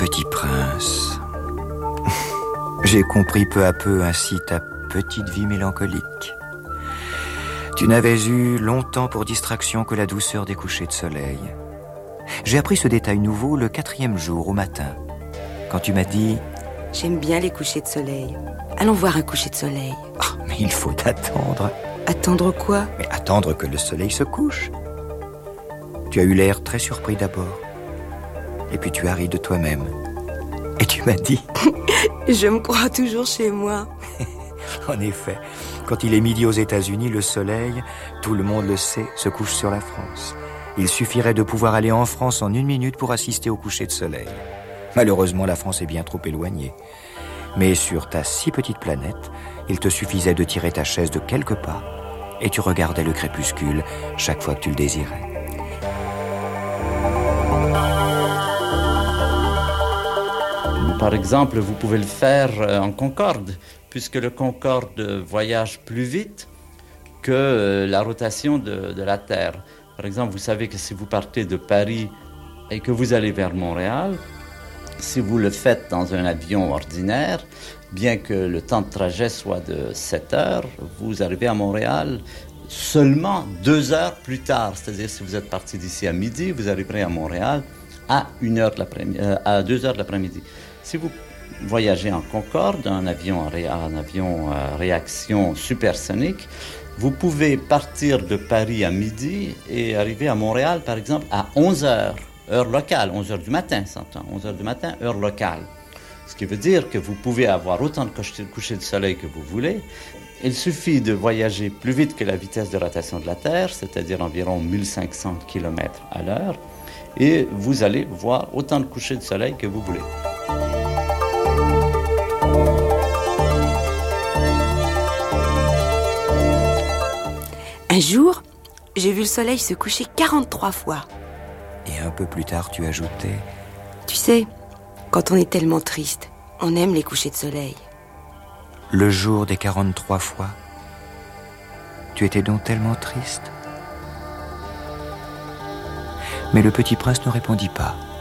Petit prince, j'ai compris peu à peu ainsi ta petite vie mélancolique. Tu n'avais eu longtemps pour distraction que la douceur des couchers de soleil. J'ai appris ce détail nouveau le 4e jour au matin, quand tu m'as dit « J'aime bien les couchers de soleil. Allons voir un coucher de soleil. » Ah, mais il faut attendre. Attendre quoi? Mais attendre que le soleil se couche. Tu as eu l'air très surpris d'abord. Et puis tu as ri de toi-même. Et tu m'as dit Je me crois toujours chez moi. En effet, quand il est midi aux États-Unis, le soleil, tout le monde le sait, se couche sur la France. Il suffirait de pouvoir aller en France en 1 minute pour assister au coucher de soleil. Malheureusement, la France est bien trop éloignée. Mais sur ta si petite planète, il te suffisait de tirer ta chaise de quelques pas et tu regardais le crépuscule chaque fois que tu le désirais. Par exemple, vous pouvez le faire en Concorde, puisque le Concorde voyage plus vite que la rotation de la Terre. Par exemple, vous savez que si vous partez de Paris et que vous allez vers Montréal, si vous le faites dans un avion ordinaire, bien que le temps de trajet soit de 7 heures, vous arrivez à Montréal seulement 2 heures plus tard. C'est-à-dire, si vous êtes parti d'ici à midi, vous arriverez à Montréal à 2 heures de l'après-midi. Si vous voyagez en Concorde, un avion réaction supersonique, vous pouvez partir de Paris à midi et arriver à Montréal, par exemple, à 11 heures, heure locale, 11 heures du matin, s'entend, 11 heures du matin, heure locale. Ce qui veut dire que vous pouvez avoir autant de couchers de soleil que vous voulez. Il suffit de voyager plus vite que la vitesse de rotation de la Terre, c'est-à-dire environ 1500 km à l'heure, et vous allez voir autant de couchers de soleil que vous voulez. Un jour, j'ai vu le soleil se coucher 43 fois. Et un peu plus tard, tu ajoutais Tu sais, quand on est tellement triste, on aime les couchers de soleil. le jour des 43 fois. Tu étais donc tellement triste. Mais le petit prince ne répondit pas.